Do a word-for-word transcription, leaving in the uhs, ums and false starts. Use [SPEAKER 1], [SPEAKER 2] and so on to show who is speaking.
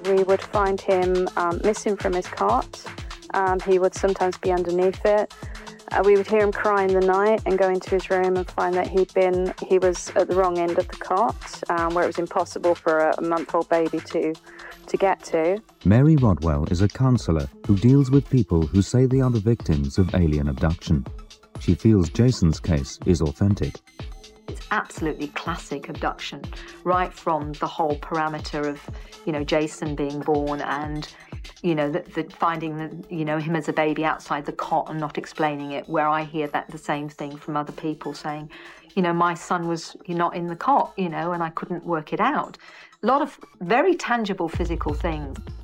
[SPEAKER 1] We would find him um, missing from his cot. Um, he would sometimes be underneath it. Uh, we would hear him cry in the night and go into his room and find that he'd been, he was at the wrong end of the cot, um, where it was impossible for a, a month-old baby to, to get to.
[SPEAKER 2] Mary Rodwell is a counsellor who deals with people who say they are the victims of alien abduction. She feels Jason's case is authentic.
[SPEAKER 3] It's absolutely classic abduction, right from the whole parameter of, you know, Jason being born and, you know, the, the finding the, you know, him as a baby outside the cot and not explaining it, where I hear that the same thing from other people saying, you know, my son was not in the cot, you know, and I couldn't work it out. A lot of very tangible physical things.